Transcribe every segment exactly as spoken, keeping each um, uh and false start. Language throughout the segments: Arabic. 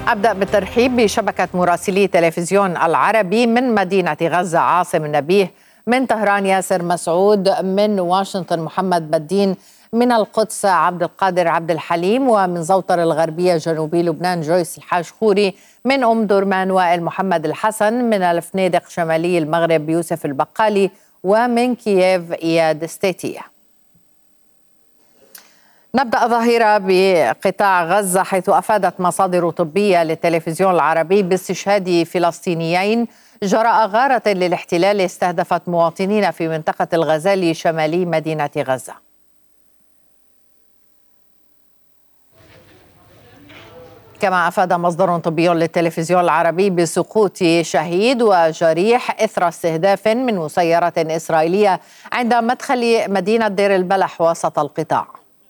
أبدأ بالترحيب بشبكة مراسلي تلفزيون العربي من مدينة غزة عاصم النبيه، من طهران ياسر مسعود، من واشنطن محمد بدين، من القدس عبد القادر عبد الحليم، ومن زوطر الغربية جنوبي لبنان جويس الحاج خوري، من أم درمان وائل محمد الحسن، من الفنيدق شمالي المغرب يوسف البقالي، ومن كييف إياد ستيتية. نبدأ ظهيرة بقطاع غزة، حيث أفادت مصادر طبية للتلفزيون العربي باستشهاد فلسطينيين جراء غارة للاحتلال استهدفت مواطنين في منطقة الغزالي شمالي مدينة غزة. كما أفاد مصدر طبي للتلفزيون العربي بسقوط شهيد وجريح إثر استهداف من مسيرة إسرائيلية عند مدخل مدينة دير البلح وسط القطاع.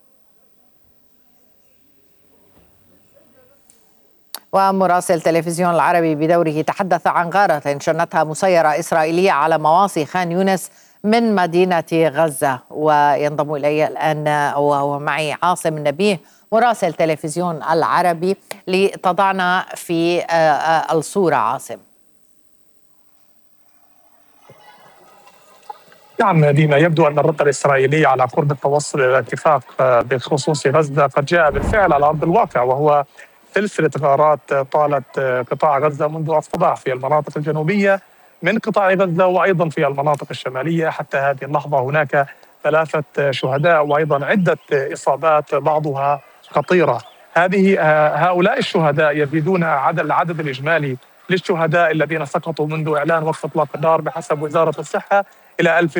ومراسل تلفزيون العربي بدوره تحدث عن غارة شنتها مسيرة إسرائيلية على مواصي خان يونس من مدينة غزة. وينضم إلي الآن وهو معي عاصم النبيه مراسل تلفزيون العربي لتضعنا في الصورة. عاصم. نعم دينا، يبدو أن الرد الإسرائيلي على قرب التوصل إلى اتفاق بخصوص غزة قد جاء بالفعل على أرض الواقع، وهو سلسلة غارات طالت قطاع غزة منذ الصباح في المناطق الجنوبية من قطاع غزة وأيضا في المناطق الشمالية. حتى هذه اللحظة هناك ثلاثة شهداء وأيضا عدة إصابات بعضها خطيرة. هذه هؤلاء الشهداء يزيدون عدد العدد الإجمالي للشهداء الذين سقطوا منذ إعلان وقف إطلاق النار بحسب وزارة الصحة إلى ألف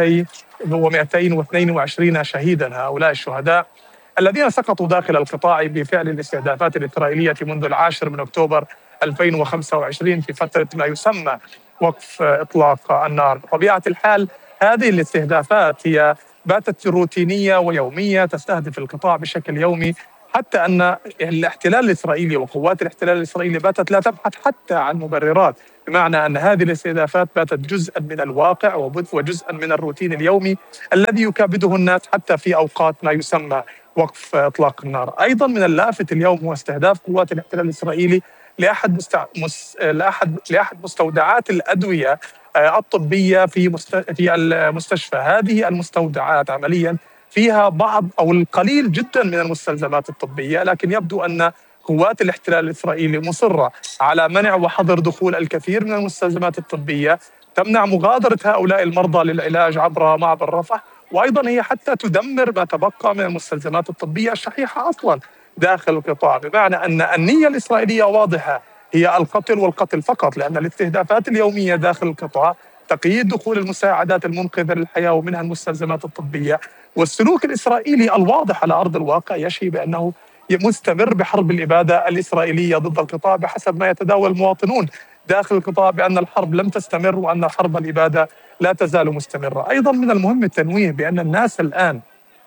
ومئتين واثنين وعشرين شهيدا. هؤلاء الشهداء الذين سقطوا داخل القطاع بفعل الاستهدافات الإسرائيلية منذ العاشر من أكتوبر ألفين وخمسة وعشرين في فترة ما يسمى وقف إطلاق النار. بطبيعة الحال هذه الاستهدافات هي باتت روتينية ويومية، تستهدف القطاع بشكل يومي، حتى أن الاحتلال الإسرائيلي وقوات الاحتلال الإسرائيلي باتت لا تبحث حتى عن مبررات، بمعنى أن هذه الاستهدافات باتت جزءا من الواقع وجزءا من الروتين اليومي الذي يكابده الناس حتى في أوقات ما يسمى وقف إطلاق النار. أيضا من اللافت اليوم هو استهداف قوات الاحتلال الإسرائيلي لأحد مستع... مس... لأحد لأحد مستودعات الأدوية الطبية في مست... في المستشفى. هذه المستودعات عمليا فيها بعض أو القليل جدا من المستلزمات الطبية، لكن يبدو أن قوات الاحتلال الإسرائيلي مصرة على منع وحظر دخول الكثير من المستلزمات الطبية، تمنع مغادرة هؤلاء المرضى للعلاج عبر معبر رفح، وأيضا هي حتى تدمر ما تبقى من المستلزمات الطبية الشحيحة أصلا داخل القطاع، بمعنى أن النية الإسرائيلية واضحة، هي القتل والقتل فقط، لأن الاستهدافات اليومية داخل القطاع تقييد دخول المساعدات المنقذة للحياة ومنها المستلزمات الطبية. والسلوك الإسرائيلي الواضح على أرض الواقع يشهد بأنه مستمر بحرب الإبادة الإسرائيلية ضد القطاع بحسب ما يتداول المواطنون داخل القطاع، بأن الحرب لم تستمر وأن حرب الإبادة لا تزال مستمرة. أيضا من المهم التنويه بأن الناس الآن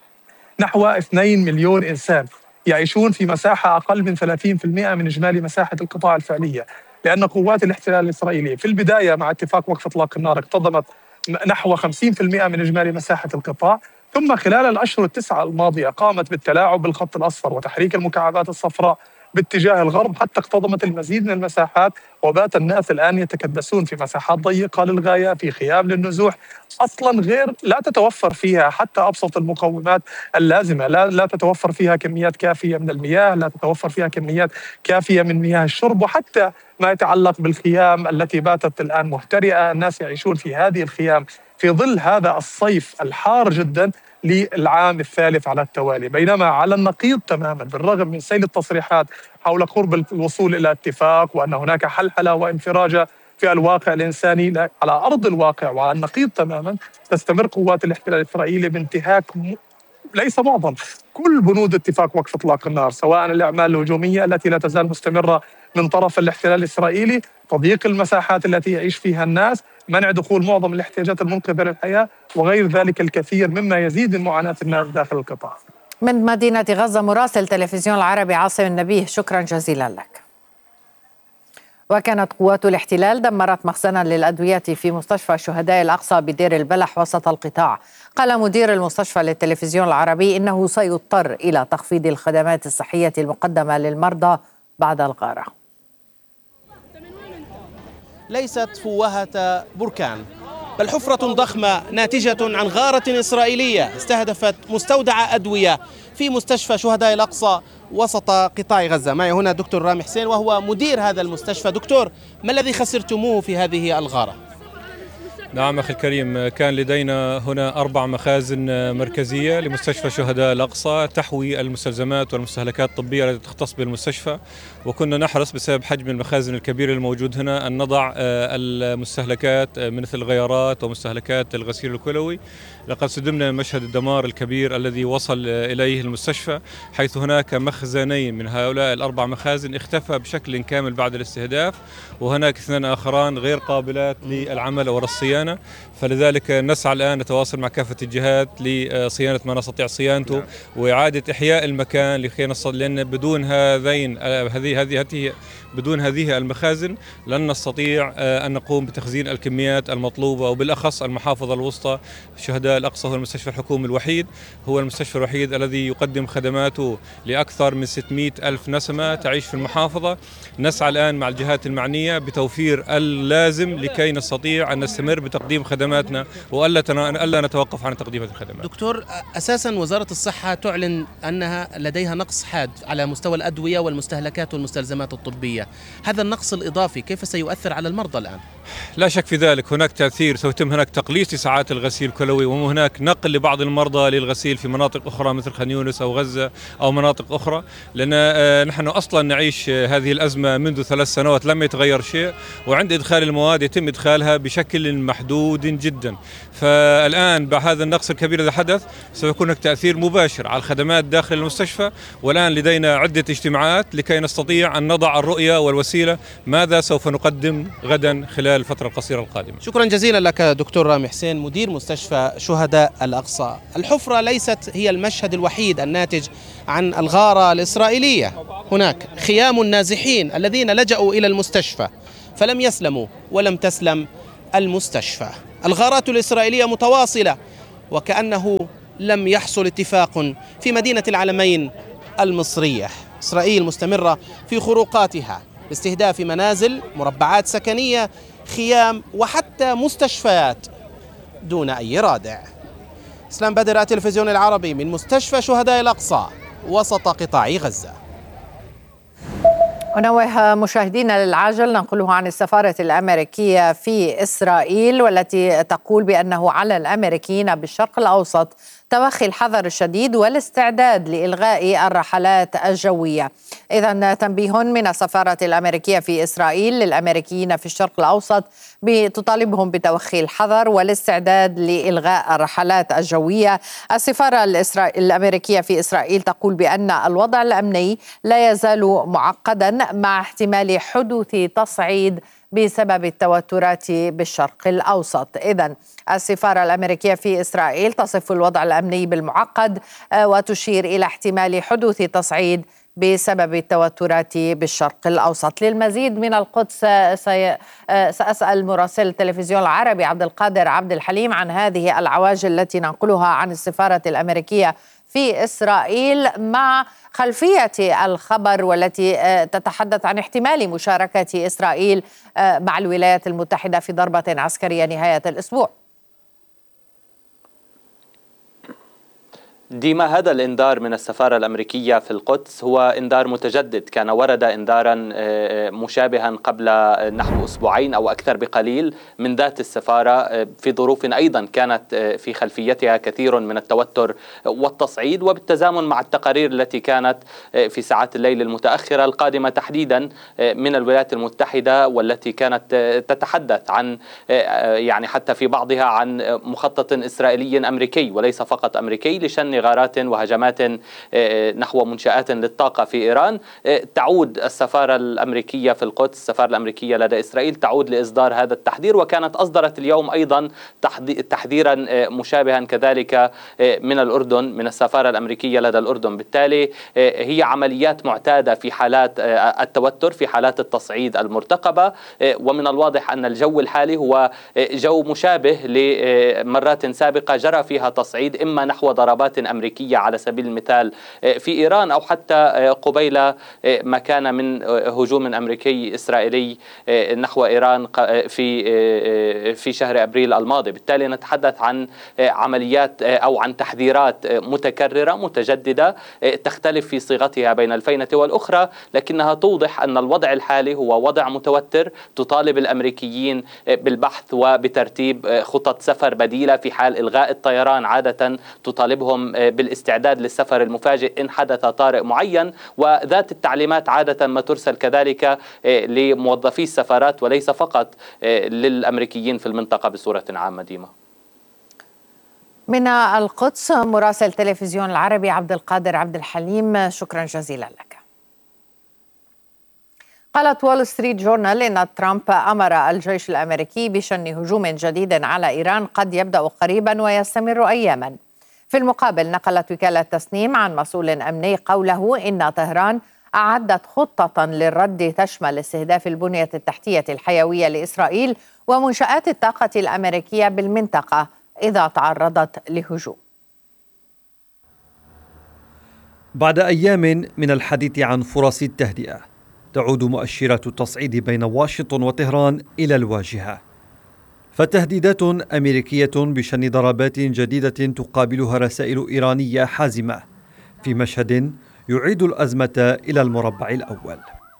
نحو اثنين مليون إنسان يعيشون في مساحة أقل من ثلاثين بالمئة من إجمالي مساحة القطاع الفعلية، لأن قوات الاحتلال الإسرائيلي في البداية مع اتفاق وقف إطلاق النار اقتضمت نحو خمسين بالمئة من إجمالي مساحة القطاع، ثم خلال الأشهر التسعة الماضية قامت بالتلاعب بالخط الأصفر وتحريك المكعبات الصفراء باتجاه الغرب حتى اقتضمت المزيد من المساحات، وبات الناس الآن يتكدسون في مساحات ضيقة للغاية في خيام للنزوح أصلا غير لا تتوفر فيها حتى أبسط المقومات اللازمة، لا, لا تتوفر فيها كميات كافية من المياه، لا تتوفر فيها كميات كافية من مياه الشرب، وحتى ما يتعلق بالخيام التي باتت الآن مهترئة. الناس يعيشون في هذه الخيام في ظل هذا الصيف الحار جدا للعام الثالث على التوالي، بينما على النقيض تماما بالرغم من سيل التصريحات حول قرب الوصول إلى اتفاق وأن هناك حلحلة وانفراجة في الواقع الإنساني، على أرض الواقع وعلى النقيض تماما تستمر قوات الاحتلال الإسرائيلي بانتهاك ليس معظم كل بنود اتفاق وقف إطلاق النار، سواء الأعمال الهجومية التي لا تزال مستمرة من طرف الاحتلال الإسرائيلي، تضييق المساحات التي يعيش فيها الناس، منع دخول معظم الاحتياجات المنقذة للحياة، وغير ذلك الكثير مما يزيد من معاناة الناس داخل القطاع. من مدينة غزة مراسل تلفزيون العربي عاصم النبيه، شكرا جزيلا لك. وكانت قوات الاحتلال دمرت مخزنا للأدوية في مستشفى شهداء الأقصى بدير البلح وسط القطاع. قال مدير المستشفى للتلفزيون العربي إنه سيضطر إلى تخفيض الخدمات الصحية المقدمة للمرضى بعد الغارة. ليست فوهة بركان، بل حفرة ضخمة ناتجة عن غارة إسرائيلية استهدفت مستودع أدوية في مستشفى شهداء الأقصى وسط قطاع غزة. معي هنا دكتور رامي حسين وهو مدير هذا المستشفى. دكتور، ما الذي خسرتموه في هذه الغارة؟ نعم أخي الكريم، كان لدينا هنا أربع مخازن مركزية لمستشفى شهداء الأقصى تحوي المستلزمات والمستهلكات الطبية التي تختص بالمستشفى، وكنا نحرص بسبب حجم المخازن الكبير الموجود هنا أن نضع المستهلكات مثل الغيارات ومستهلكات الغسيل الكلوي. لقد صدمنا من مشهد الدمار الكبير الذي وصل إليه المستشفى، حيث هناك مخزنين من هؤلاء الأربع مخازن اختفى بشكل كامل بعد الاستهداف، وهناك اثنان آخران غير قابلات للعمل أو الصيانة. فلذلك نسعى الآن نتواصل مع كافة الجهات لصيانة ما نستطيع صيانته نعم. وإعادة إحياء المكان لكي نصل، لأن بدون هذين هذه هذه بدون هذه المخازن لن نستطيع أن نقوم بتخزين الكميات المطلوبة، وبالأخص المحافظة الوسطى شهداء الأقصى هو المستشفى الحكومي الوحيد، هو المستشفى الوحيد الذي يقدم خدماته لأكثر من ستمئة ألف نسمة تعيش في المحافظة. نسعى الآن مع الجهات المعنية بتوفير اللازم لكي نستطيع أن نستمر بتقديم خدماتنا وألا ألا نتوقف عن تقديم هذه الخدمات. دكتور، أساسا وزارة الصحة تعلن أنها لديها نقص حاد على مستوى الأدوية والمستهلكات والمستلزمات الطبية، هذا النقص الإضافي كيف سيؤثر على المرضى الآن؟ لا شك في ذلك، هناك تأثير، سيتم هناك تقليص لساعات الغسيل الكلوي، وهناك نقل لبعض المرضى للغسيل في مناطق أخرى مثل خان يونس أو غزة أو مناطق أخرى، لأن نحن أصلا نعيش هذه الأزمة منذ ثلاث سنوات لم يتغير شيء، وعند إدخال المواد يتم إدخالها بشكل محدود جدا. فالآن بهذا النقص الكبير الذي حدث سيكون هناك تأثير مباشر على الخدمات داخل المستشفى، والآن لدينا عدة اجتماعات لكي نستطيع أن نضع الرؤية والوسيلة ماذا سوف نقدم غدا خلال الفترة القصيرة القادمة. شكرا جزيلا لك دكتور رامي حسين مدير مستشفى شهداء الأقصى. الحفرة ليست هي المشهد الوحيد الناتج عن الغارة الإسرائيلية، هناك خيام النازحين الذين لجأوا إلى المستشفى فلم يسلموا ولم تسلم المستشفى. الغارات الإسرائيلية متواصلة وكأنه لم يحصل اتفاق في مدينة العلمين المصرية. إسرائيل مستمرة في خروقاتها باستهداف منازل، مربعات سكنية، خيام وحتى مستشفيات دون أي رادع. إسلام بدر، التلفزيون العربي من مستشفى شهداء الأقصى وسط قطاع غزة. ونوه مشاهدينا للعاجل ننقله عن السفارة الأمريكية في إسرائيل، والتي تقول بأنه على الأمريكيين بالشرق الأوسط توخي الحذر الشديد والاستعداد لإلغاء الرحلات الجوية. إذن تنبيه من السفارة الأمريكية في إسرائيل للأمريكيين في الشرق الأوسط بتطالبهم بتوخي الحذر والاستعداد لإلغاء الرحلات الجوية. السفارة الأمريكية في إسرائيل تقول بأن الوضع الأمني لا يزال معقدا مع احتمال حدوث تصعيد بسبب التوترات بالشرق الأوسط. إذن السفارة الأمريكية في إسرائيل تصف الوضع الأمني بالمعقد وتشير إلى احتمال حدوث تصعيد بسبب التوترات بالشرق الأوسط. للمزيد من القدس سأسأل مراسل التلفزيون العربي عبد القادر عبد الحليم عن هذه العواجل التي ننقلها عن السفارة الأمريكية في إسرائيل مع خلفية الخبر والتي تتحدث عن احتمال مشاركة إسرائيل مع الولايات المتحدة في ضربة عسكرية نهاية الأسبوع. ديما، هذا الإنذار من السفارة الأمريكية في القدس هو إنذار متجدد، كان ورد إنذارا مشابها قبل نحو أسبوعين أو أكثر بقليل من ذات السفارة في ظروف أيضا كانت في خلفيتها كثير من التوتر والتصعيد، وبالتزامن مع التقارير التي كانت في ساعات الليل المتأخرة القادمة تحديدا من الولايات المتحدة، والتي كانت تتحدث عن يعني حتى في بعضها عن مخطط إسرائيلي أمريكي وليس فقط أمريكي لشن غارات وهجمات نحو منشآت للطاقة في إيران. تعود السفارة الأمريكية في القدس، السفارة الأمريكية لدى إسرائيل، تعود لإصدار هذا التحذير، وكانت أصدرت اليوم أيضا تحذيرا مشابها كذلك من الأردن، من السفارة الأمريكية لدى الأردن. بالتالي هي عمليات معتادة في حالات التوتر، في حالات التصعيد المرتقبة، ومن الواضح أن الجو الحالي هو جو مشابه لمرات سابقة جرى فيها تصعيد إما نحو ضربات أمريكية على سبيل المثال في إيران، أو حتى قبيل ما كان من هجوم أمريكي إسرائيلي نحو إيران في في شهر أبريل الماضي. بالتالي نتحدث عن عمليات أو عن تحذيرات متكررة متجددة تختلف في صيغتها بين الفينة والأخرى، لكنها توضح أن الوضع الحالي هو وضع متوتر، تطالب الأمريكيين بالبحث وبترتيب خطط سفر بديلة في حال إلغاء الطيران. عادة تطالبهم بالاستعداد للسفر المفاجئ إن حدث طارئ معين، وذات التعليمات عادة ما ترسل كذلك لموظفي السفارات وليس فقط للأمريكيين في المنطقة بصورة عامة. ديما من القدس مراسل تلفزيون العربي عبد القادر عبد الحليم، شكرا جزيلا لك. قالت وول ستريت جورنال إن ترامب أمر الجيش الأمريكي بشن هجوم جديد على إيران قد يبدأ قريبا ويستمر أياما. في المقابل نقلت وكالة تسنيم عن مسؤول أمني قوله إن طهران أعدت خطة للرد تشمل استهداف البنية التحتية الحيوية لإسرائيل ومنشآت الطاقة الأمريكية بالمنطقة إذا تعرضت لهجوم. بعد أيام من الحديث عن فرص التهدئة، تعود مؤشرات التصعيد بين واشنطن وطهران إلى الواجهة، فتهديدات أمريكية بشن ضربات جديدة تقابلها رسائل إيرانية حازمة في مشهد يعيد الأزمة إلى المربع الأول.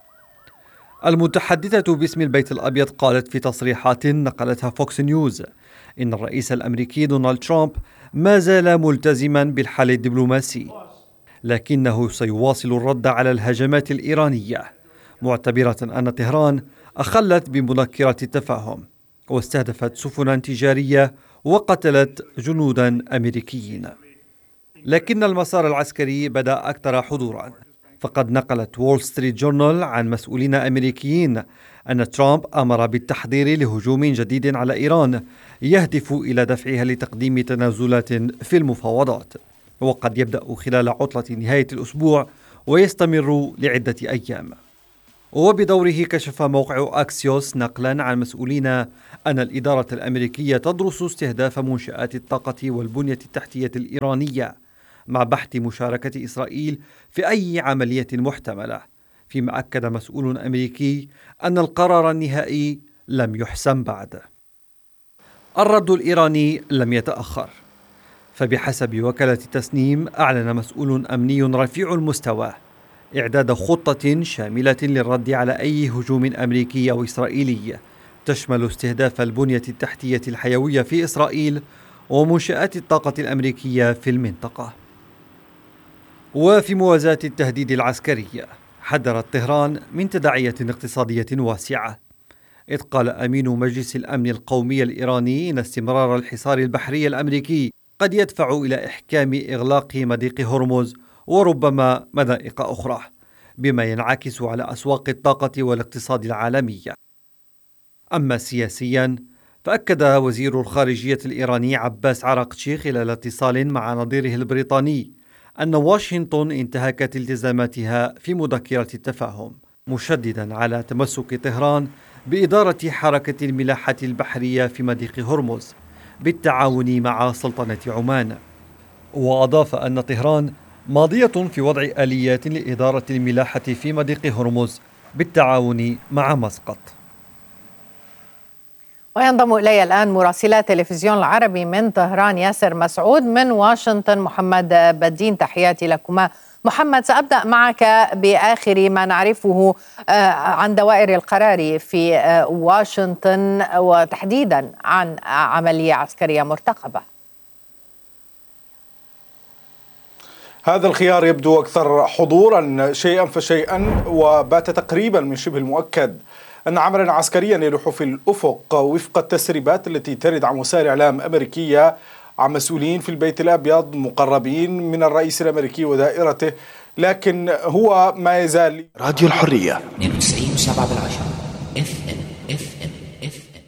المتحدثة باسم البيت الأبيض قالت في تصريحات نقلتها فوكس نيوز إن الرئيس الأمريكي دونالد ترامب ما زال ملتزما بالحل الدبلوماسي، لكنه سيواصل الرد على الهجمات الإيرانية، معتبرة أن طهران أخلت بمذكرة التفاهم واستهدفت سفنا تجارية وقتلت جنودا أمريكيين. لكن المسار العسكري بدأ أكثر حضورا، فقد نقلت وول ستريت جورنال عن مسؤولين أمريكيين أن ترامب أمر بالتحضير لهجوم جديد على إيران يهدف إلى دفعها لتقديم تنازلات في المفاوضات، وقد يبدأ خلال عطلة نهاية الأسبوع ويستمر لعدة أيام. وبدوره كشف موقع أكسيوس نقلا عن مسؤولين أن الإدارة الأمريكية تدرس استهداف منشآت الطاقة والبنية التحتية الإيرانية مع بحث مشاركة إسرائيل في أي عملية محتملة، فيما أكد مسؤول أمريكي أن القرار النهائي لم يحسم بعد. الرد الإيراني لم يتأخر، فبحسب وكالة تسنيم أعلن مسؤول أمني رفيع المستوى إعداد خطة شاملة للرد على أي هجوم أمريكي أو إسرائيلي تشمل استهداف البنية التحتية الحيوية في إسرائيل ومنشآت الطاقة الأمريكية في المنطقة. وفي موازاة التهديد العسكري، حذرت طهران من تداعية اقتصادية واسعة، إذ قال أمين مجلس الأمن القومي الإيراني إن استمرار الحصار البحري الأمريكي قد يدفع إلى إحكام إغلاق مضيق هرمز وربما مضائق أخرى، بما ينعكس على أسواق الطاقة والاقتصاد العالمي. أما سياسيا، فأكد وزير الخارجية الإيراني عباس عراقتشي خلال اتصال مع نظيره البريطاني أن واشنطن انتهكت التزاماتها في مذكرة التفاهم، مشددا على تمسك طهران بإدارة حركة الملاحة البحرية في مضيق هرمز بالتعاون مع سلطنة عمان. وأضاف أن طهران ماضية في وضع آليات لإدارة الملاحة في مضيق هرمز بالتعاون مع مسقط. وينضم إلي الآن مراسلا تلفزيون العربي من طهران ياسر مسعود، من واشنطن محمد بدين. تحياتي لكما. محمد، سأبدأ معك بآخر ما نعرفه عن دوائر القرار في واشنطن وتحديدا عن عملية عسكرية مرتقبة. هذا الخيار يبدو أكثر حضورا شيئا فشيئا، وبات تقريبا من شبه المؤكد أن عملا عسكريا يلوح في الأفق وفق التسريبات التي ترد عن وسائل إعلام أمريكية عن مسؤولين في البيت الأبيض مقربين من الرئيس الأمريكي ودائرته، لكن هو ما يزال. راديو الحرية اثنين وتسعين وسبعة بالعشرة اف ام اف ام اف ام.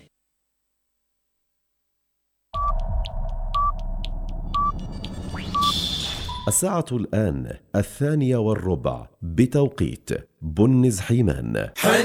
الساعة الآن الثانية والربع بتوقيت بنز حيمان.